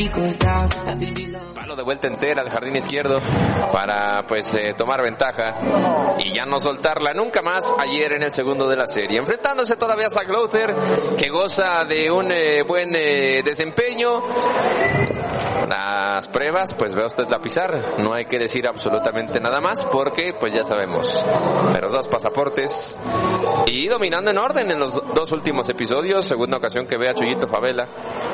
Palo de vuelta entera al jardín izquierdo para pues tomar ventaja y ya no soltarla nunca más ayer en el segundo de la serie. Enfrentándose todavía a Zach Lowther, que goza de un buen desempeño. Las pruebas, pues vea usted la pizarra, no hay que decir absolutamente nada más porque pues ya sabemos, pero 2 pasaportes y dominando en orden en los 2 últimos episodios, segunda ocasión que ve a Chuyito Favela.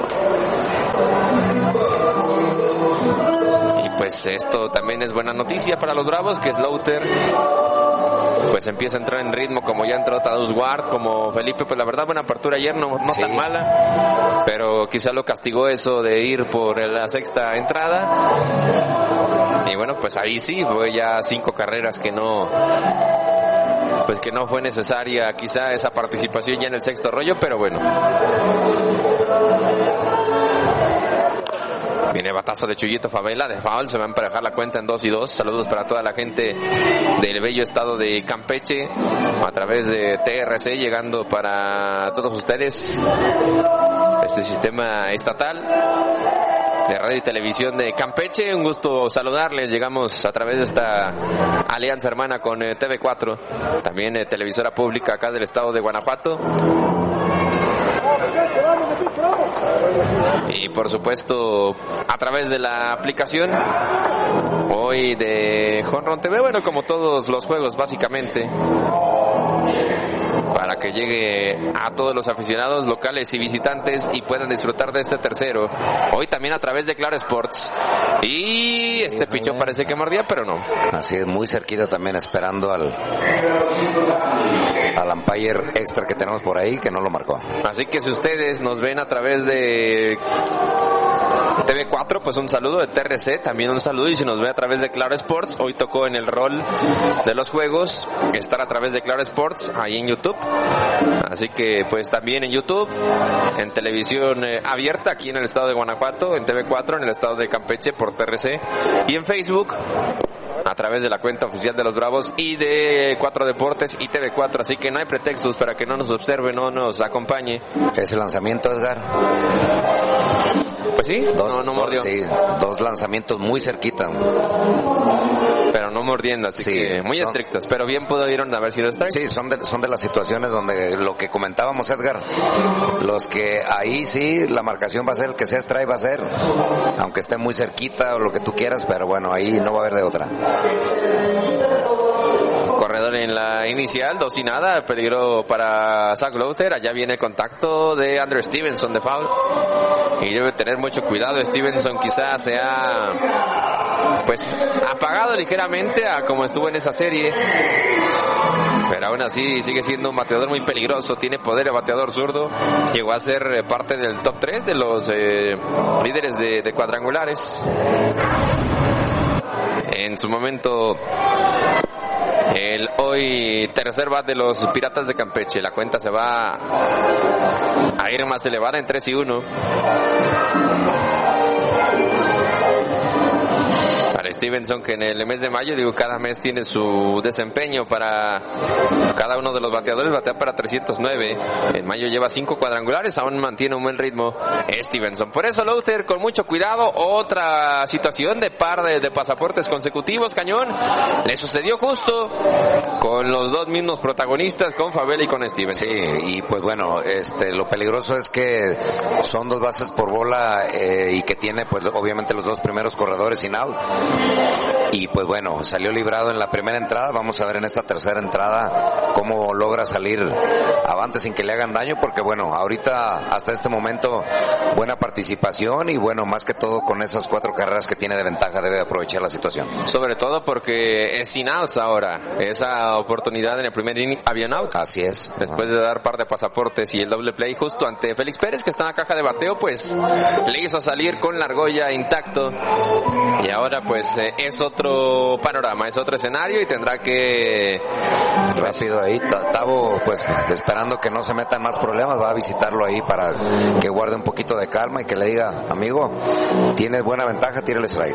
Y pues esto también es buena noticia para los Bravos, que Lowther pues empieza a entrar en ritmo como ya entró Tadeusz Ward, como Felipe, pues la verdad buena apertura ayer, no sí, tan mala, pero quizá lo castigó eso de ir por la sexta entrada. Y bueno, pues ahí sí, fue ya 5 carreras que no fue necesaria quizá esa participación ya en el sexto rollo, pero bueno. Viene batazo de Chuyito Favela, de foul, se va a emparejar la cuenta en 2-2. Saludos para toda la gente del bello estado de Campeche, a través de TRC, llegando para todos ustedes, este sistema estatal de radio y televisión de Campeche. Un gusto saludarles, llegamos a través de esta alianza hermana con TV4, también televisora pública acá del estado de Guanajuato. Y por supuesto a través de la aplicación hoy de Jonrón TV, bueno, como todos los juegos básicamente, para que llegue a todos los aficionados locales y visitantes y puedan disfrutar de este tercero. Hoy también a través de Claro Sports. Y este pichó parece que mordía, pero no. Así es, muy cerquita también, esperando al umpire extra que tenemos por ahí, que no lo marcó. Así que si ustedes nos ven a través de TV4, pues un saludo, de TRC también un saludo, y si nos ve a través de Claro Sports, hoy tocó en el rol de los juegos estar a través de Claro Sports ahí en YouTube, así que pues también en YouTube, en televisión abierta aquí en el estado de Guanajuato, en TV4 en el estado de Campeche por TRC, y en Facebook a través de la cuenta oficial de los Bravos y de 4 Deportes y TV4, así que no hay pretextos para que no nos observe, no nos acompañe. Ese lanzamiento, Edgar, pues sí, no mordió. Sí, 2 lanzamientos muy cerquita, pero no mordiendo, así sí, que muy estrictos, pero bien pudieron haber sido strike. Sí, son de las situaciones donde lo que comentábamos, Edgar, los que ahí sí la marcación va a ser el que sea strike, va a ser, aunque esté muy cerquita o lo que tú quieras, pero bueno, ahí no va a haber de otra. Corredor en la inicial, 2-0, peligro para Zach Lowther. Allá viene el contacto de Andrew Stevenson de foul y debe tener mucho cuidado. Stevenson quizás se ha pues apagado ligeramente a como estuvo en esa serie, pero aún así sigue siendo un bateador muy peligroso, tiene poder de bateador zurdo, llegó a ser parte del top 3 de los líderes de cuadrangulares en su momento. El hoy tercer bat de los Piratas de Campeche. La cuenta se va a ir más elevada en 3-1. Para Stevenson, que en el mes de mayo, cada mes tiene su desempeño para cada uno de los bateadores, batea para 309. En mayo lleva 5 cuadrangulares, aún mantiene un buen ritmo Stevenson. Por eso Lowther con mucho cuidado. Otra situación de par de pasaportes consecutivos, Cañón. Le sucedió justo con los 2 mismos protagonistas, con Favela y con Stevenson. Sí, y pues bueno, lo peligroso es que son 2 bases por bola y que tiene pues obviamente los 2 primeros corredores sin out. Y pues bueno, salió librado en la primera entrada. Vamos a ver en esta tercera entrada cómo logra salir avante sin que le hagan daño, porque bueno, ahorita hasta este momento buena participación y bueno, más que todo con esas 4 carreras que tiene de ventaja debe aprovechar la situación. Sobre todo porque es sin outs ahora, esa oportunidad en el primer inning había un out. Así es. Después de dar par de pasaportes y el doble play justo ante Félix Pérez, que está en la caja de bateo, pues le hizo salir con la argolla intacto, y ahora pues es otro panorama, es otro escenario y tendrá que rápido ahí. Tavo pues esperando que no se metan más problemas, va a visitarlo ahí para que guarde un poquito de calma y que le diga, amigo, tienes buena ventaja, tírale strike.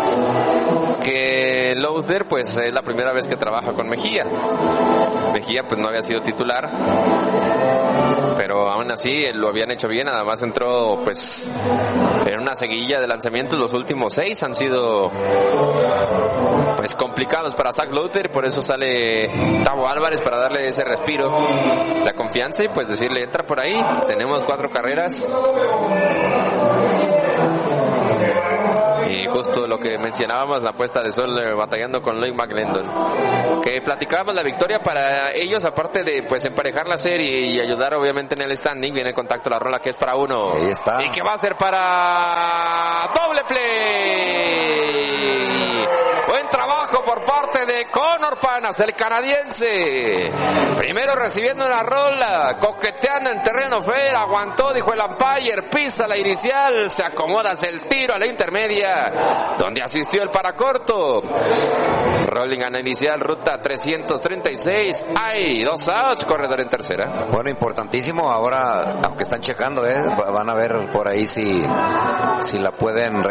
Que Lowther pues es la primera vez que trabaja con Mejía pues no había sido titular, pero pero aún así lo habían hecho bien. Además entró pues en una seguilla de lanzamientos. Los últimos 6 han sido pues complicados para Zach Lowther, por eso sale Tavo Álvarez para darle ese respiro, la confianza y pues decirle entra por ahí. Tenemos 4 carreras. Y justo lo que mencionábamos, la puesta de sol batallando con Lloyd McLendon. Que platicábamos la victoria para ellos, aparte de pues emparejar la serie y ayudar obviamente en el standing. Viene en contacto la rola que es para uno. Ahí está. Y que va a ser para doble play. Buen trabajo por parte de Connor Panas, el canadiense. Primero recibiendo la rola, coqueteando en terreno fair, aguantó, dijo el umpire, pisa la inicial, se acomoda hacia el tiro a la intermedia, donde asistió el paracorto. Rolling a la inicial, ruta 336, hay 2 outs, corredor en tercera. Bueno, importantísimo, ahora, aunque están checando, van a ver por ahí si la pueden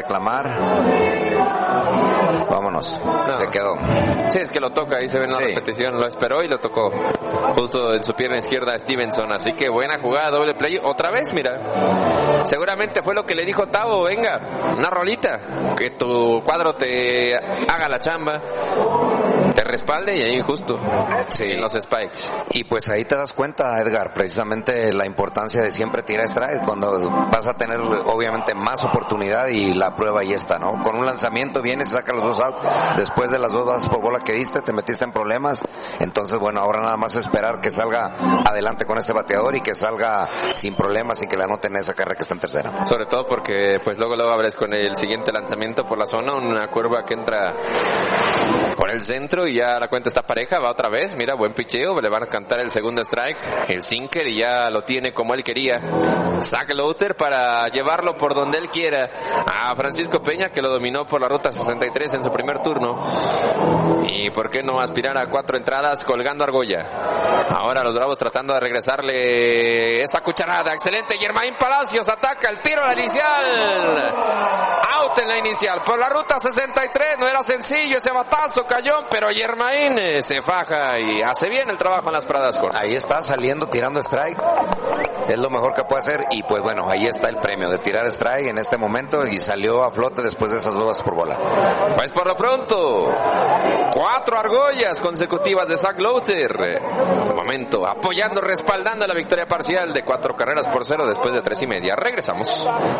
reclamar. Vámonos, no. Se quedó. Sí, es que lo toca, ahí se ve en la repetición, lo esperó y lo tocó justo en su pierna izquierda Stevenson, así que buena jugada, doble play, otra vez, mira, seguramente fue lo que le dijo Tavo, venga, una rolita, que tu cuadro te haga la chamba, te respalde y ahí justo, en los spikes. Y pues ahí te das cuenta, Edgar, precisamente la importancia de siempre tirar strike, cuando vas a tener obviamente más oportunidad y la prueba ahí está, ¿no? Con un lanzamiento vienes, sacas los 2 outs, después de las 2 bases por bola que diste, te metiste en problemas, entonces bueno, ahora nada más esperar que salga adelante con este bateador y que salga sin problemas, sin que le anoten esa carrera que está en tercera. Sobre todo porque pues luego abres con el siguiente lanzamiento por la zona, una curva que entra por el centro y ya la cuenta está pareja, va otra vez, mira, buen picheo, le van a cantar el segundo strike, el sinker y ya lo tiene como él quería. Zach Lowther para llevarlo por donde él quiera a Francisco Peña, que lo dominó por la ruta 63 en su primer turno. Y por qué no aspirar a 4 entradas colgando argolla. Ahora los Bravos tratando de regresarle esta cucharada. Excelente, Germain Palacios ataca el tiro a la inicial. Out en la inicial por la ruta 63. No era sencillo ese batazo, cayó, pero Germain se faja y hace bien el trabajo en las paradas cortas. Ahí está saliendo, tirando strike. Es lo mejor que puede hacer y pues bueno, ahí está el premio de tirar strike en este momento y salió a flote después de esas 2 bases por bola. Pues por lo pronto 4 argollas consecutivas de Zach Lowther. De momento apoyando, respaldando la victoria parcial de 4 carreras por 0 después de 3:30. Regresamos.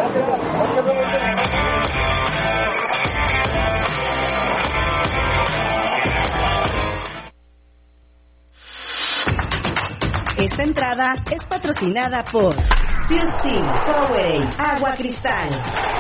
Esta entrada es patrocinada por Pure Steel, Powerade, Agua Cristal.